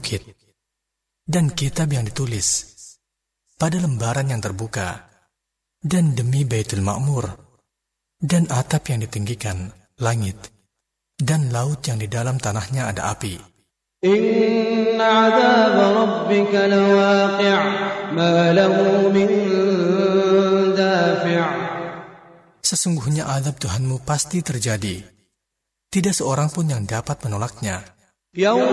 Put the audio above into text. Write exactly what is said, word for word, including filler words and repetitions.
bukit, dan kitab yang ditulis pada lembaran yang terbuka, dan demi Baitul Ma'mur, dan atap yang ditinggikan, langit, dan laut yang di dalam tanahnya ada api. Inna 'adzab rabbika lawaqi' ma lahu min dafi'. Sesungguhnya azab Tuhanmu pasti terjadi. Tidak seorang pun yang dapat menolaknya. Yawma